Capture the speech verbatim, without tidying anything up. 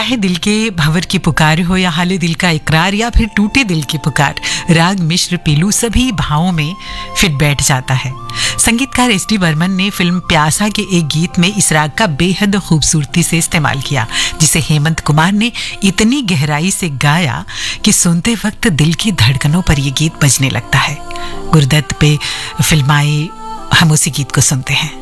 चाहे दिल के भंवर की पुकार हो या हाले दिल का इकरार या फिर टूटे दिल की पुकार, राग मिश्र पीलू सभी भावों में फिट बैठ जाता है। संगीतकार एस डी बर्मन ने फिल्म प्यासा के एक गीत में इस राग का बेहद खूबसूरती से इस्तेमाल किया, जिसे हेमंत कुमार ने इतनी गहराई से गाया कि सुनते वक्त दिल की धड़कनों पर यह गीत बजने लगता है। गुरुदत्त पे फिल्माए हम उसी गीत को सुनते हैं।